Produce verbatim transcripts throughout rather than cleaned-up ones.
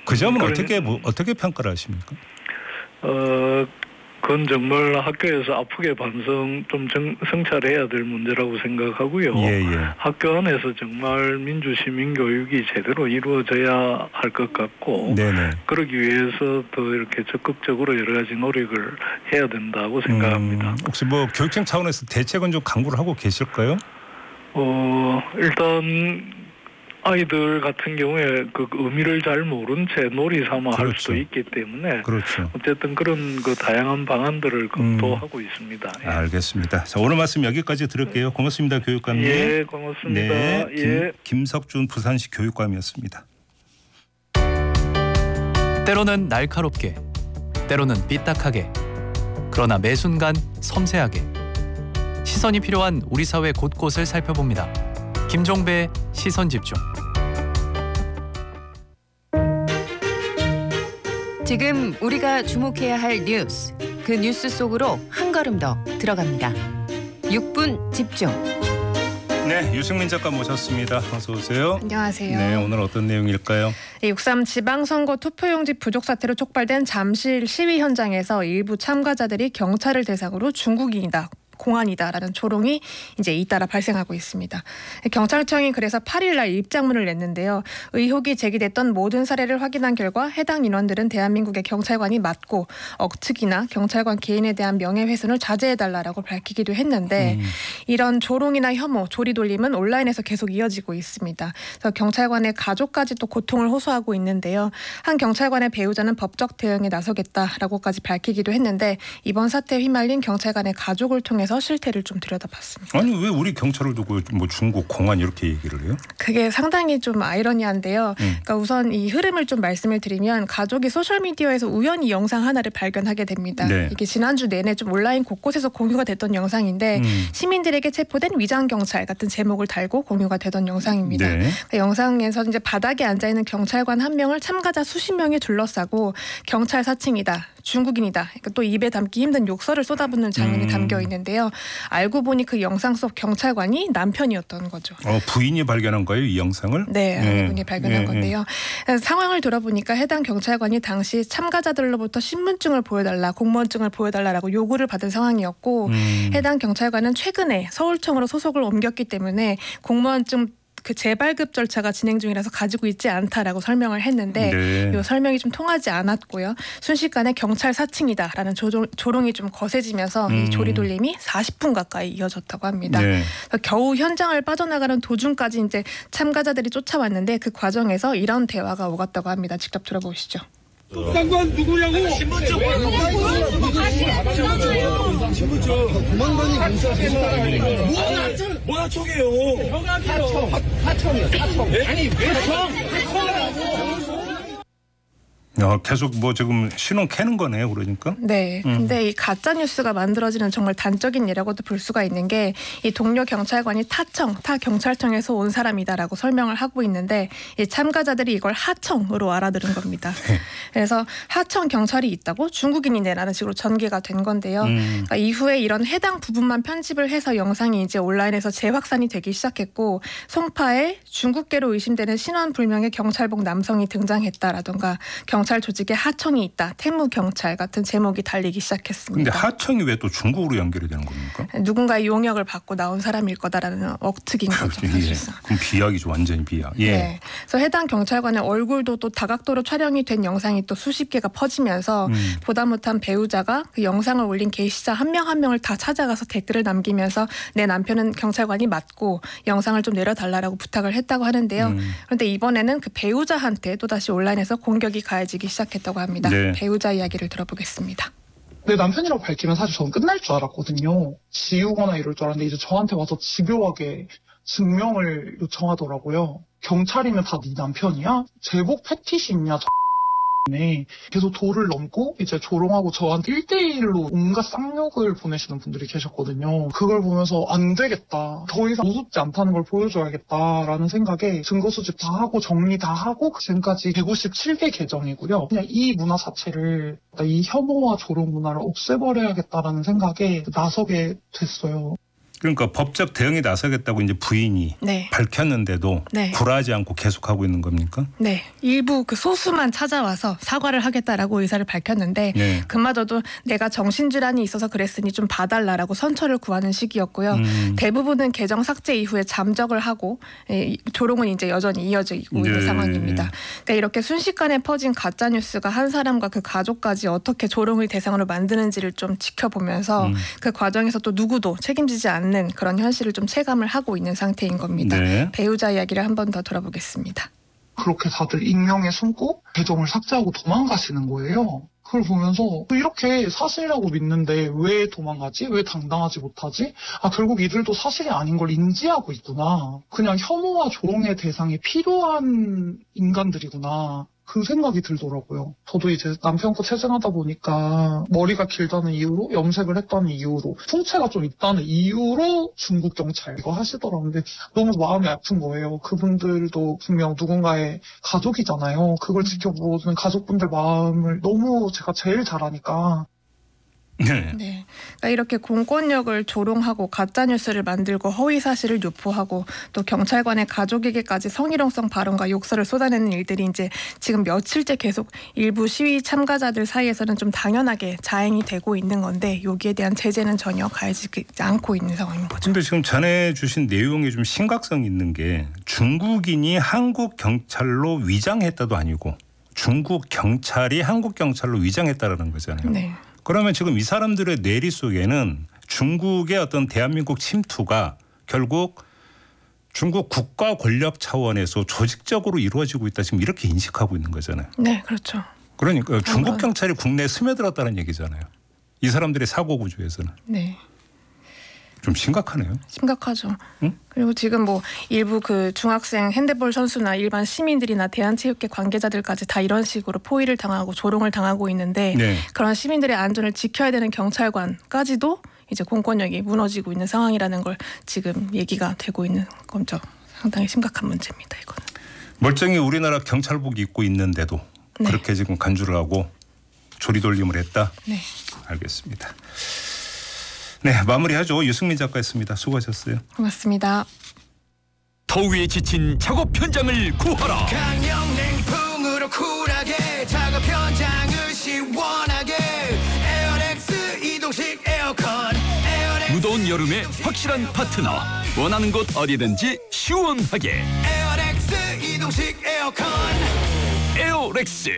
그 점은 그러니, 어떻게 뭐, 어떻게 평가를 하십니까? 어, 그건 정말 학교에서 아프게 반성 좀 정, 성찰해야 될 문제라고 생각하고요. 예, 예. 학교 안에서 정말 민주 시민 교육이 제대로 이루어져야 할 것 같고, 네네. 그러기 위해서 더 이렇게 적극적으로 여러 가지 노력을 해야 된다고 생각합니다. 음, 혹시 뭐 교육청 차원에서 대책은 좀 강구를 하고 계실까요? 어, 일단 아이들 같은 경우에 그 의미를 잘 모른 채 놀이 삼아 그렇죠. 할 수도 있기 때문에 그렇죠. 어쨌든 그런 그 다양한 방안들을 검토하고 음. 있습니다. 예. 알겠습니다. 자, 오늘 말씀 여기까지 들을게요. 고맙습니다, 교육감님. 예, 고맙습니다. 네, 김, 예. 김석준 부산시 교육감이었습니다. 때로는 날카롭게, 때로는 삐딱하게, 그러나 매 순간 섬세하게 시선이 필요한 우리 사회 곳곳을 살펴봅니다. 김종배의 시선집중. 지금 우리가 주목해야 할 뉴스, 그 뉴스 속으로 한 걸음 더 들어갑니다. 육 분 집중. 네, 유승민 작가 모셨습니다. 어서 오세요. 안녕하세요. 네, 오늘 어떤 내용일까요? 육삼 지방선거 투표용지 부족 사태로 촉발된 잠실 시위 현장에서 일부 참가자들이 경찰을 대상으로 중국인이다, 공안이다라는 조롱이 이제 잇따라 발생하고 있습니다. 경찰청이 그래서 팔 일 날 입장문을 냈는데요. 의혹이 제기됐던 모든 사례를 확인한 결과 해당 인원들은 대한민국의 경찰관이 맞고 억측이나 경찰관 개인에 대한 명예훼손을 자제해달라고 밝히기도 했는데 음. 이런 조롱이나 혐오, 조리돌림은 온라인에서 계속 이어지고 있습니다. 그래서 경찰관의 가족까지 또 고통을 호소하고 있는데요. 한 경찰관의 배우자는 법적 대응에 나서겠다라고까지 밝히기도 했는데 이번 사태에 휘말린 경찰관의 가족을 통해 서 실태를 좀 들여다봤습니다. 아니 왜 우리 경찰을 두고 뭐 중국 공안 이렇게 얘기를 해요? 그게 상당히 좀 아이러니한데요. 음. 그러니까 우선 이 흐름을 좀 말씀을 드리면 가족이 소셜미디어에서 우연히 영상 하나를 발견하게 됩니다. 네. 이게 지난주 내내 좀 온라인 곳곳에서 공유가 됐던 영상인데 음. 시민들에게 체포된 위장경찰 같은 제목을 달고 공유가 되던 영상입니다. 네. 그 영상에서 이제 바닥에 앉아있는 경찰관 한 명을 참가자 수십 명이 둘러싸고 경찰 사칭이다, 중국인이다, 그러니까 또 입에 담기 힘든 욕설을 쏟아붓는 장면이 음. 담겨 있는데요. 알고 보니 그 영상 속 경찰관이 남편이었던 거죠. 어, 부인이 발견한 거예요, 이 영상을? 네, 네. 부인이 발견한 네. 건데요. 상황을 들어보니까 해당 경찰관이 당시 참가자들로부터 신분증을 보여달라, 공무원증을 보여달라라고 요구를 받은 상황이었고 음. 해당 경찰관은 최근에 서울청으로 소속을 옮겼기 때문에 공무원증 그 재발급 절차가 진행 중이라서 가지고 있지 않다라고 설명을 했는데 네. 이 설명이 좀 통하지 않았고요. 순식간에 경찰 사칭이다라는 조종, 조롱이 좀 거세지면서 음. 이 조리돌림이 사십 분 가까이 이어졌다고 합니다. 네. 겨우 현장을 빠져나가는 도중까지 이제 참가자들이 쫓아왔는데 그 과정에서 이런 대화가 오갔다고 합니다. 직접 들어보시죠. 장관 누구냐고? 신분증 신분증 도망다니 경찰 뭐야 뭐야 저게요? 하청 하청이요 하청 아니 왜 하청? 어, 계속 뭐 지금 신혼 캐는 거네요, 그러니까. 네. 음. 근데 이 가짜 뉴스가 만들어지는 정말 단적인 예라고도 볼 수가 있는 게 이 동료 경찰관이 타청, 타 경찰청에서 온 사람이다라고 설명을 하고 있는데 이 참가자들이 이걸 하청으로 알아들은 겁니다. 네. 그래서 하청 경찰이 있다고 중국인이네라는 식으로 전개가 된 건데요. 음. 그러니까 이후에 이런 해당 부분만 편집을 해서 영상이 이제 온라인에서 재확산이 되기 시작했고 송파에 중국계로 의심되는 신원 불명의 경찰복 남성이 등장했다라던가 경 경찰 조직에 하청이 있다, 태무 경찰 같은 제목이 달리기 시작했습니다. 그런데 하청이 왜 또 중국으로 연결이 되는 겁니까? 누군가의 용역을 받고 나온 사람일 거다라는 억측인 거죠. 예. 그럼 비약이죠, 완전히 비약. 예. 네. 그래서 해당 경찰관의 얼굴도 또 다각도로 촬영이 된 영상이 또 수십 개가 퍼지면서 음. 보다 못한 배우자가 그 영상을 올린 게시자 한 명 한 명을 다 찾아가서 댓글을 남기면서 내 남편은 경찰관이 맞고 영상을 좀 내려달라고 부탁을 했다고 하는데요. 음. 그런데 이번에는 그 배우자한테 또다시 온라인에서 공격이 가해지 기 시작했다고 합니다. 네. 배우자 이야기를 들어보겠습니다. 내 남편이라고 밝히면 사실 저는 끝날 줄 알았거든요. 지우거나 이럴 줄 알았는데 이제 저한테 와서 집요하게 증명을 요청하더라고요. 경찰이면 다 네 남편이야? 제복 패티시 있냐? 네. 계속 도를 넘고 이제 조롱하고 저한테 일 대일로 온갖 쌍욕을 보내시는 분들이 계셨거든요. 그걸 보면서 안 되겠다. 더 이상 우습지 않다는 걸 보여줘야겠다라는 생각에 증거 수집 다 하고 정리 다 하고 지금까지 백오십칠 개 계정이고요. 그냥 이 문화 자체를, 이 혐오와 조롱 문화를 없애버려야겠다라는 생각에 나서게 됐어요. 그러니까 법적 대응에 나서겠다고 이제 부인이 네. 밝혔는데도 네. 굴하지 않고 계속하고 있는 겁니까? 네, 일부 그 소수만 찾아와서 사과를 하겠다라고 의사를 밝혔는데 네. 그마저도 내가 정신질환이 있어서 그랬으니 좀 봐달라라고 선처를 구하는 시기였고요. 음. 대부분은 계정 삭제 이후에 잠적을 하고 예, 조롱은 이제 여전히 이어지고 있는 네. 상황입니다. 그러니까 이렇게 순식간에 퍼진 가짜 뉴스가 한 사람과 그 가족까지 어떻게 조롱의 대상으로 만드는지를 좀 지켜보면서 음. 그 과정에서 또 누구도 책임지지 않는 그런 현실을 좀 체감을 하고 있는 상태인 겁니다. 네. 배우자 이야기를 한 번 더 들어보겠습니다. 그렇게 다들 익명에 숨고 계정을 삭제하고 도망가시는 거예요. 그걸 보면서 이렇게 사실이라고 믿는데 왜 도망가지? 왜 당당하지 못하지? 아, 결국 이들도 사실이 아닌 걸 인지하고 있구나. 그냥 혐오와 조롱의 대상이 필요한 인간들이구나. 그 생각이 들더라고요. 저도 이제 남편 거 체증하다 보니까 머리가 길다는 이유로, 염색을 했다는 이유로, 풍채가 좀 있다는 이유로 중국 경찰 이거 하시더라고요. 근데 너무 마음이 아픈 거예요. 그분들도 분명 누군가의 가족이잖아요. 그걸 지켜보는 가족분들 마음을 너무 제가 제일 잘 아니까. 네. 네, 그러니까 이렇게 공권력을 조롱하고 가짜 뉴스를 만들고 허위 사실을 유포하고 또 경찰관의 가족에게까지 성희롱성 발언과 욕설을 쏟아내는 일들이 이제 지금 며칠째 계속 일부 시위 참가자들 사이에서는 좀 당연하게 자행이 되고 있는 건데 여기에 대한 제재는 전혀 가해지지 않고 있는 상황인 거죠. 근데 지금 전해주신 내용이 좀 심각성 있는 게 중국인이 한국 경찰로 위장했다도 아니고 중국 경찰이 한국 경찰로 위장했다라는 거잖아요. 네. 그러면 지금 이 사람들의 뇌리 속에는 중국의 어떤 대한민국 침투가 결국 중국 국가 권력 차원에서 조직적으로 이루어지고 있다 지금 이렇게 인식하고 있는 거잖아요. 네, 그렇죠. 그러니까 중국 경찰이 국내에 스며들었다는 얘기잖아요. 이 사람들의 사고 구조에서는. 네. 좀 심각하네요. 심각하죠. 응? 그리고 지금 뭐 일부 그 중학생 핸드볼 선수나 일반 시민들이나 대한체육회 관계자들까지 다 이런 식으로 포위를 당하고 조롱을 당하고 있는데 네. 그런 시민들의 안전을 지켜야 되는 경찰관까지도 이제 공권력이 무너지고 있는 상황이라는 걸 지금 얘기가 되고 있는 거죠. 상당히 심각한 문제입니다. 이거는. 멀쩡히 우리나라 경찰복 입고 있는데도 네. 그렇게 지금 간주를 하고 조리돌림을 했다. 네. 알겠습니다. 네, 마무리하죠. 유승민 작가였습니다. 수고하셨어요. 고맙습니다. 더위에 지친 작업 현장을 구하라. 강력냉풍으로 쿨하게 작업 현장을 시원하게 에어렉스 이동식 에어컨 에어렉스 무더운 여름에 확실한 파트너. 원하는 곳 어디든지 시원하게. 에어렉스 이동식 에어컨 에어렉스.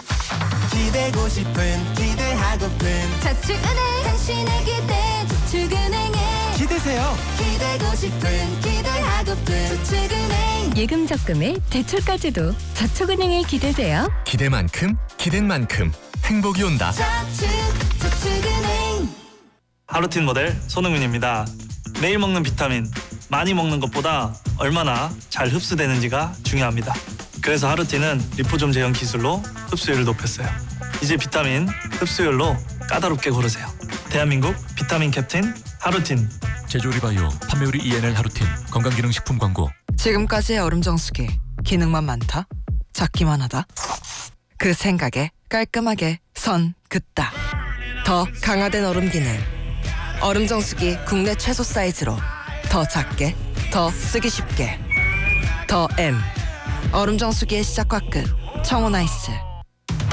기대고 싶은 기대하고픈 저축은행 당신의 기대 저축은행에 기대세요. 기대고 싶은 기대하고픈 저축은행 예금 적금에 대출까지도 저축은행에 기대세요. 기대만큼 기댄 만큼 행복이 온다. 저축 저축은행 하루틴 모델 손흥민입니다. 매일 먹는 비타민 많이 먹는 것보다 얼마나 잘 흡수되는지가 중요합니다. 그래서 하루틴은 리포좀 제형 기술로 흡수율을 높였어요. 이제 비타민 흡수율로 까다롭게 고르세요. 대한민국 비타민 캡틴 하루틴. 제조리바이오 판매율이 이엔엘 하루틴 건강기능식품 광고. 지금까지의 얼음 정수기 기능만 많다? 작기만 하다? 그 생각에 깔끔하게 선 긋다. 더 강화된 얼음 기능. 얼음 정수기 국내 최소 사이즈로 더 작게, 더 쓰기 쉽게. 더 M. 얼음 정수기의 시작과 끝. 청혼아이스.